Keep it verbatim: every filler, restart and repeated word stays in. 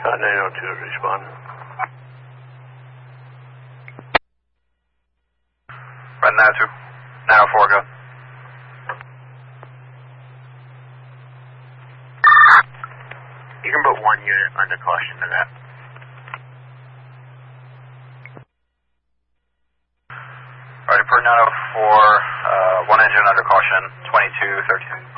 Uh, nine oh two, respond. Red nine oh two. nine oh four, go. You can put one unit under caution to that. Alright, per nine oh four, uh, one engine under caution, twenty-two thirteen.